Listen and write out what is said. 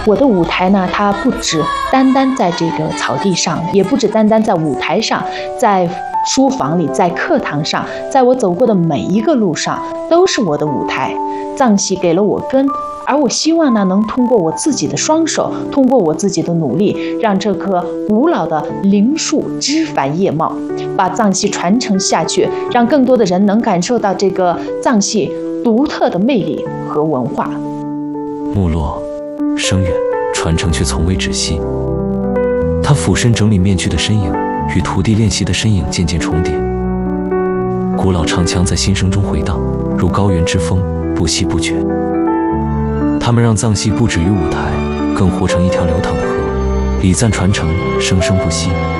我的舞台呢，它不只单单在这个草地上，也不只单单在舞台上，在书房里，在课堂上，在我走过的每一个路上，都是我的舞台。藏戏给了我根，而我希望呢，能通过我自己的双手，通过我自己的努力，让这棵古老的灵树枝繁叶茂，把藏戏传承下去，让更多的人能感受到这个藏戏独特的魅力和文化。 没落声远，传承却从未止息。他俯身整理面具的身影，与徒弟练习的身影渐渐重叠。古老唱腔在心声中回荡，如高原之风，不息不绝。他们让藏戏不止于舞台，更活成一条流淌的河，礼赞传承，生生不息。